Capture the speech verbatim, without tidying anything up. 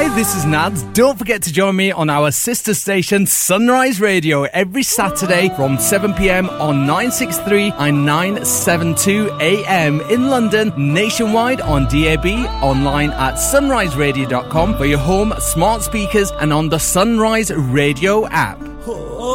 Hi, this is Nads. Don't forget to join me on our sister station Sunrise Radio every Saturday from seven p.m. on nine sixty-three and nine seventy-two a.m. in London, nationwide on D A B, online at sunrise radio dot com for your home, smart speakers and on the Sunrise Radio app.